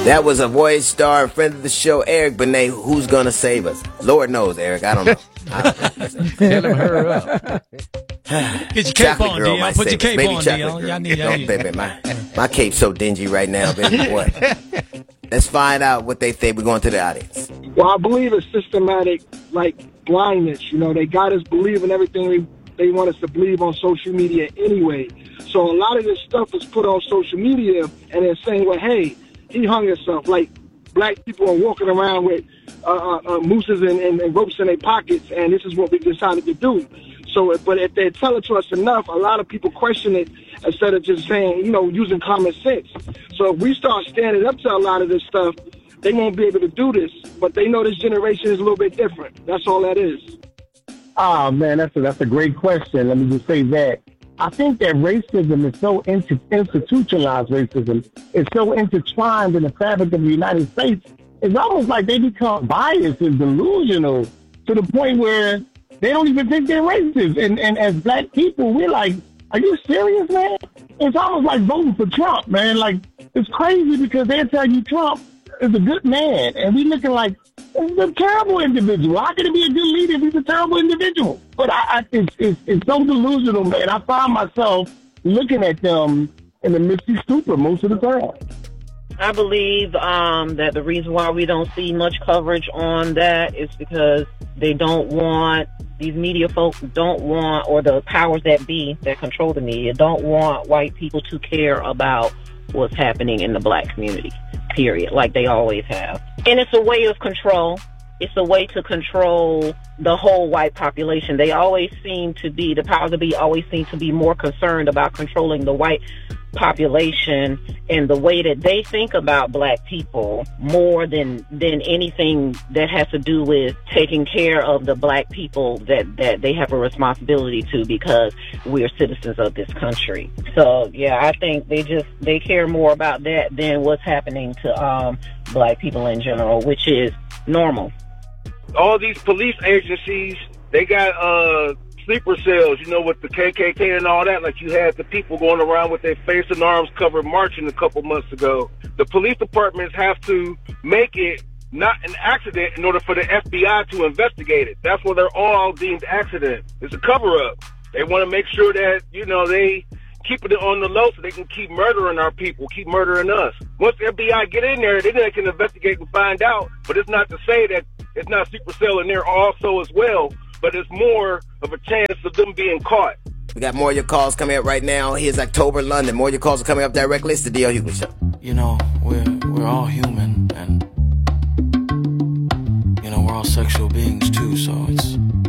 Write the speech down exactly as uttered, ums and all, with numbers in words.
That was a voice star, friend of the show, Eric Benet. Who's gonna save us? Lord knows, Eric. I don't know. I don't know. Tell him hurry up. Get your cape Chocolate on, girl Dion. might Put your save us. cape Maybe on, chocolate Dion. girl. Y'all need, y'all No, need. baby, my, my cape's so dingy right now, baby. Boy. Let's find out what they think. We're going to the audience. Well, I believe it's systematic, like, blindness. You know, they got us believing everything they, they want us to believe on social media anyway. So a lot of this stuff is put on social media, and they're saying, well, hey, he hung himself. Like, black people are walking around with uh, uh, uh, mooses and, and, and ropes in their pockets, and this is what we decided to do. So, but if they tell it to us enough, a lot of people question it instead of just saying, you know, using common sense. So if we start standing up to a lot of this stuff, they won't be able to do this. But they know this generation is a little bit different. That's all that is. Oh, man, that's a, that's a great question. Let me just say that. I think that racism is so inter- institutionalized racism. It's so intertwined in the fabric of the United States. It's almost like they become biased and delusional to the point where they don't even think they're racist. And, and as black people, we're like, are you serious, man? It's almost like voting for Trump, man. Like, it's crazy because they tell you Trump is a good man. And we looking like, he's a terrible individual. How can he be a good leader if he's a terrible individual? But I, I it's, it's, it's so delusional, man. I find myself looking at them in the misty stupor most of the time. I believe um, that the reason why we don't see much coverage on that is because they don't want, these media folks don't want, or the powers that be that control the media, don't want white people to care about what's happening in the black community, period, like they always have. And it's a way of control. It's a way to control the whole white population. They always seem to be, the powers that be always seem to be more concerned about controlling the white population and the way that they think about black people more than than anything that has to do with taking care of the black people that that they have a responsibility to, because we're citizens of this country. So yeah, I think they just they care more about that than what's happening to um black people in general, which is normal. All these police agencies, they got uh sleeper cells, you know, with the K K K and all that. Like, you had the people going around with their face and arms covered marching a couple months ago. The police departments have to make it not an accident in order for the F B I to investigate it. That's why they're all deemed accident. It's a cover-up. They want to make sure that, you know, they keep it on the low so they can keep murdering our people, keep murdering us. Once the F B I get in there, then they can investigate and find out. But it's not to say that it's not sleeper cell in there also as well. But it's more of a chance of them being caught. We got more of your calls coming up right now. Here's October London. More of your calls are coming up directly. It's the D L Hughley Show. You know, we're we're all human, and you know, we're all sexual beings too. So it's